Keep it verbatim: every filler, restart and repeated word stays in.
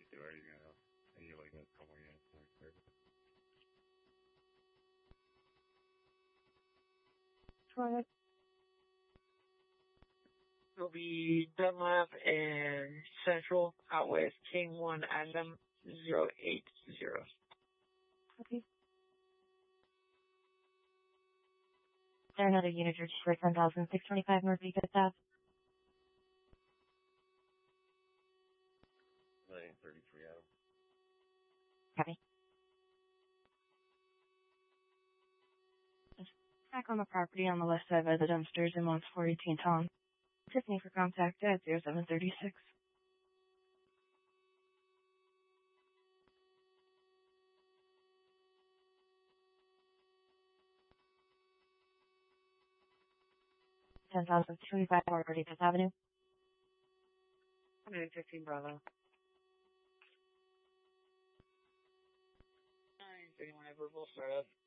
do it, you know. And you like that somewhere, yeah, it's like perfect. Try it. It'll be Dunlap and Central out with King one Adam zero eight zero. Okay. There another unit reached for ten thousand six hundred twenty-five North Fifth Ave. nine thirty-three Adam. Copy. Back on the property on the left side by the dumpsters in one four eighteen Tom. Tiffany for contact at zero seven three six. ten thousand twenty-five North Fifth Avenue. one fifteen Bravo. nine thirty-one Everville, start up.